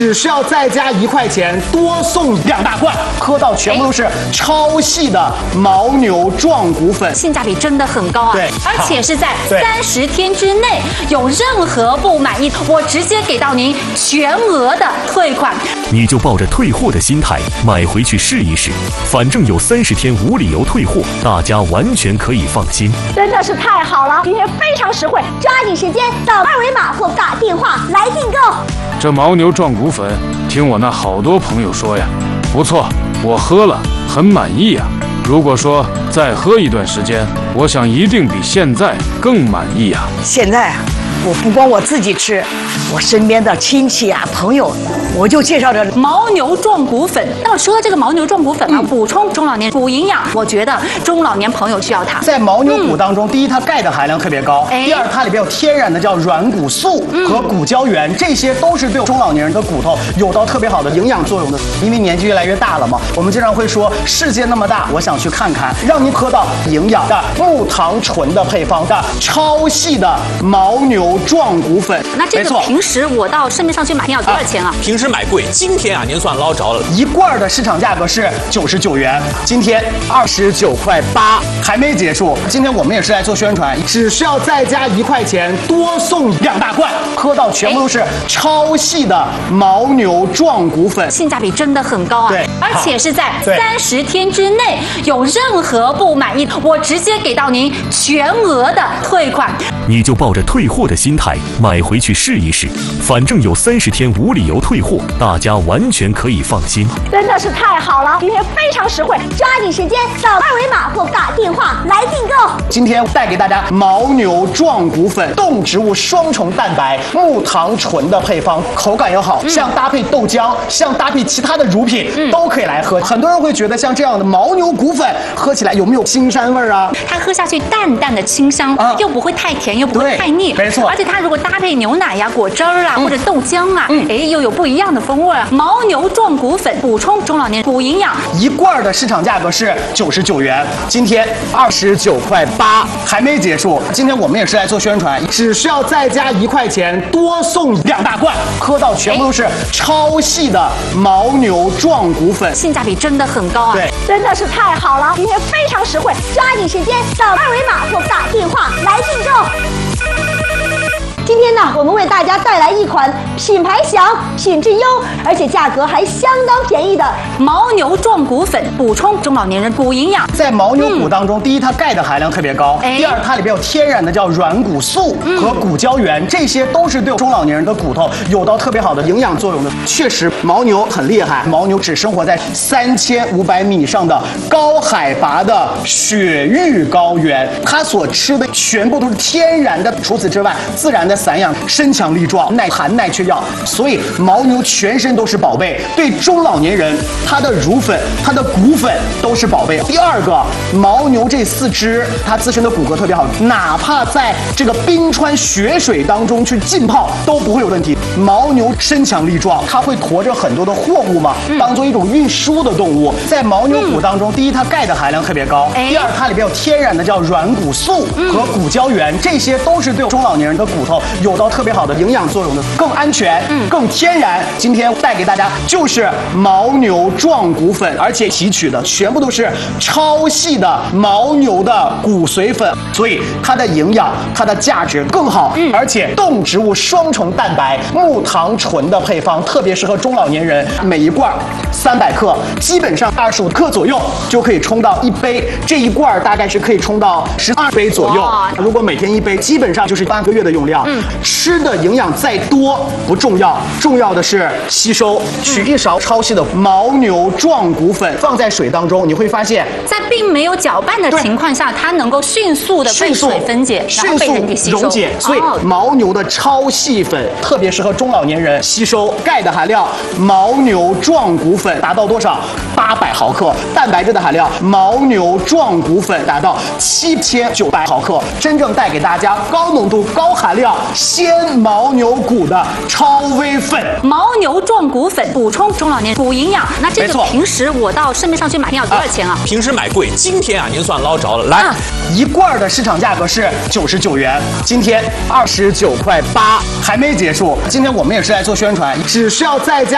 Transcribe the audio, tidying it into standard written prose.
只需要再加1块钱，多送2大罐，喝到全部都是超细的牦牛壮骨粉， 性价比真的很高啊！ 对， 而且是在30天之内，有任何不满意，我直接给到您全额的退款。 你就抱着退货的心态买回去试一试，反正有30天无理由退货，大家完全可以放心。 真的是太好了，今天非常实惠，抓紧时间扫2维码或打电话来订购。 这牦牛壮骨粉，听我那好多朋友说呀，不错，我喝了很满意呀。如果说再喝一段时间，我想一定比现在更满意呀。 现在啊，我不光我自己吃，我身边的亲戚啊、朋友，我就介绍这牦牛壮骨粉。那除了这个牦牛壮骨粉啊，补充中老年补营养，我觉得中老年朋友需要它。 在牦牛骨当中，第一，它钙的含量特别高；第二，它里边有天然的叫软骨素和骨胶原，这些都是对中老年人的骨头有到特别好的营养作用的。因为年纪越来越大了嘛，我们经常会说世界那么大，我想去看看，让您喝到营养的木糖醇的配方的超细的牦牛壮骨粉。 那这个平时我到市面上去买要多少钱啊？ 平时买贵，今天啊您算捞着了。 1罐的市场价格是99元，今天29.8块，还没结束。今天我们也是来做宣传，只需要再加1块钱，多送2大罐，喝到全部都是超细的牦牛壮骨粉， 性价比真的很高啊！ 对， 而且是在30天之内，有任何不满意，我直接给到您全额的退款。 你就抱着退货的心态买回去试一试，反正有30天无理由退货，大家完全可以放心。 真的是太好了，今天非常实惠，抓紧时间扫2维码或打电话来订购。 今天带给大家牦牛壮骨粉，动植物双重蛋白、木糖醇的配方，口感又好，像搭配豆浆，像搭配其他的乳品，都可以来喝。很多人会觉得像这样的牦牛骨粉喝起来有没有青山味儿啊？ 它喝下去淡淡的清香，又不会太甜，又不会太腻， 没错。 而且它如果搭配牛奶呀、果汁儿啊，或者豆浆啊，又有不一样的风味啊。牦牛壮骨粉补充中老年补营养 ，1罐的市场价格是99元，今天29.8块，还没结束。今天我们也是来做宣传，只需要再加1块钱，多送2大罐，喝到全部都是超细的牦牛壮骨粉， 性价比真的很高啊！ 对， 真的是太好了，今天非常实惠，抓紧时间扫2维码或打电话来订购。今天呢，我们为大家带来一款品牌小、品质优，而且价格还相当便宜的牦牛壮骨粉，补充中老年人补营养。 在牦牛骨当中，第一，它钙的含量特别高；第二，它里边有天然的叫软骨素和骨胶原，这些都是对中老年人的骨头有到特别好的营养作用的。确实，牦牛很厉害，牦牛只生活在3500米以上的高海拔的雪域高原，它所吃的全部都是天然的。除此之外，自然的散养，身强力壮，耐寒耐缺药，所以牦牛全身都是宝贝。对中老年人，它的乳粉、它的骨粉都是宝贝。第二个，牦牛这4肢，它自身的骨骼特别好，哪怕在这个冰川雪水当中去浸泡都不会有问题。牦牛身强力壮，它会驮着很多的货物嘛，当做一种运输的动物。在牦牛骨当中，第一，它钙的含量特别高；第二，它里边有天然的叫软骨素和骨胶原，这些都是对中老年人的骨头有到特别好的营养作用的，更安全，更天然。今天带给大家就是牦牛壮骨粉，而且提取的全部都是超细的牦牛的骨髓粉，所以它的营养、它的价值更好，而且动植物双重蛋白、木糖醇的配方，特别适合中老年人。每一罐300克，基本上25克左右就可以冲到1杯，这一罐大概是可以冲到12杯左右。如果每天1杯，基本上就是8个月的用量。吃的营养再多不重要，重要的是吸收。取1勺超细的牦牛壮骨粉放在水当中，你会发现， 在并没有搅拌的情况下，它能够迅速的被水分解，然后被人给吸收。 溶解。所以牦牛的超细粉特别适合中老年人吸收。钙的含量，牦牛壮骨粉达到多少？800毫克。蛋白质的含量，牦牛壮骨粉达到7900毫克，真正带给大家高浓度、高含量鲜牦牛骨的超微粉。 牦牛壮骨粉补充中老年补营养。那这个平时我到市面上去买要多少钱啊？ 平时买贵，今天啊您算捞着了。来 ，1罐的市场价格是99元，今天29.8块，还没结束。今天我们也是来做宣传，只需要再加